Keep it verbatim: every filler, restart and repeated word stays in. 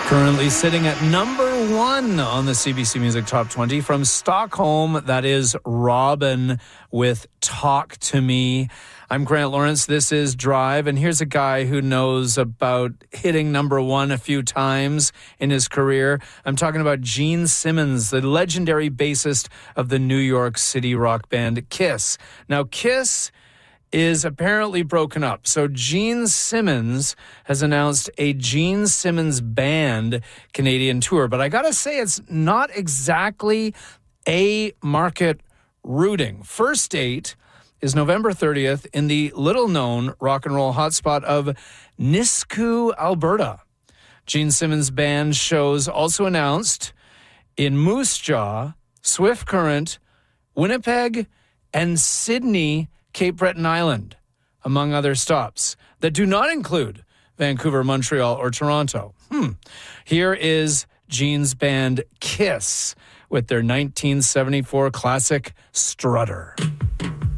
Currently sitting at number one on the C B C Music Top twenty from Stockholm, that is Robin with Talk to Me. I'm Grant Lawrence. This is Drive, and here's a guy who knows about hitting number one a few times in his career. I'm talking about Gene Simmons, the legendary bassist of the New York City rock band Kiss. Now, Kiss is apparently broken up. So Gene Simmons has announced a Gene Simmons Band Canadian tour. But I gotta say, it's not exactly a market rooting. First date is November thirtieth in the little-known rock and roll hotspot of Nisku, Alberta. Gene Simmons Band shows also announced in Moose Jaw, Swift Current, Winnipeg, and Sydney, Cape Breton Island, among other stops that do not include Vancouver, Montreal, or Toronto. Hmm. Here is Gene's band Kiss with their nineteen seventy-four classic Strutter.